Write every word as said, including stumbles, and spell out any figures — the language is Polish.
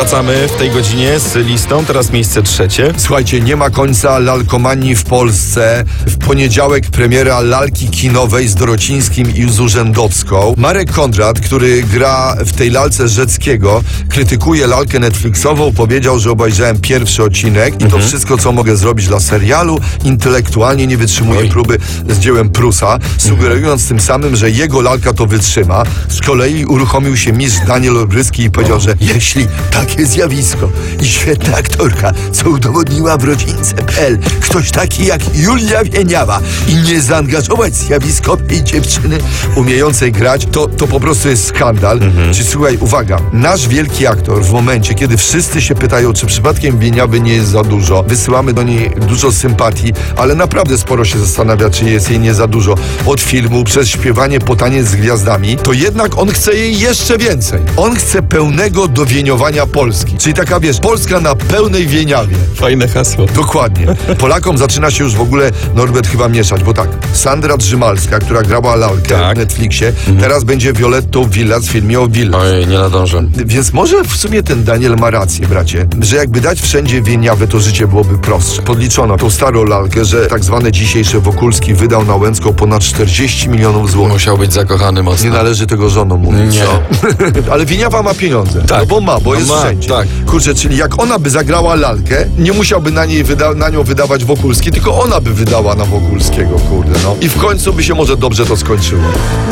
wracamy w tej godzinie z listą. Teraz miejsce trzecie. Słuchajcie, nie ma końca lalkomanii w Polsce. W poniedziałek premiera lalki kinowej z Dorocińskim i z Urzędowską. Marek Kondrat, który gra w tej lalce Rzeckiego, krytykuje lalkę Netflixową, powiedział, że obejrzałem pierwszy odcinek i Mhm. to wszystko, co mogę zrobić dla serialu, intelektualnie nie wytrzymuje Oj. próby z dziełem Prusa, sugerując tym samym, że jego lalka to wytrzyma. Z kolei uruchomił się mistrz Daniel Olbryski i powiedział, że jeśli takie zjawisko i świetna aktorka, co udowodniła w rodzince kropka p l, ktoś taki jak Julia Wieniawa i nie zaangażować zjawiskowej dziewczyny umiejącej grać, to, to po prostu jest skandal. Mhm. Czy słuchaj, uwaga, nasz wielki aktor w momencie, kiedy wszyscy się pytają, czy przypadkiem Wieniawy nie jest za dużo, wysyłamy do niej dużo sympatii, ale naprawdę sporo się zastanawia, czy jest jej nie za dużo. Od filmu, przez śpiewanie po taniec z gwiazdami, to jednak on chce jej jeszcze więcej. On chce pełnego dowieniowania Polski. Czyli taka, wiesz, Polska na pełnej wieniawie. Fajne hasło. Dokładnie. Polakom zaczyna się już w ogóle, Norbert, chyba mieszać, bo tak, Sandra Drzymalska, która grała lalkę Tak. w Netflixie, teraz będzie Violettą Villas w filmie o Villas. Oj, nie nadążę. Więc może w sumie ten Daniel ma rację, bracie, że jakby dać wszędzie wieniawę, to życie byłoby prostsze. Podliczono tą starą lalkę, że tak zwane dzisiejsze Wokulski wydał na Łęcką ponad czterdzieści milionów złotych. Musiał być zakochany mocno. Nie należy tego żonom mówić, Nie. co? Ale Wieniawa ma pieniądze. Tak. No bo ma, bo No jest ma, wszędzie. tak. Kurczę, czyli jak ona by zagrała lalkę, nie musiałby na niej wyda- na nią wydawać Wokulski, tylko ona by wydała na Wokulskiego, kurde, no. I w końcu by się może dobrze to skończyło.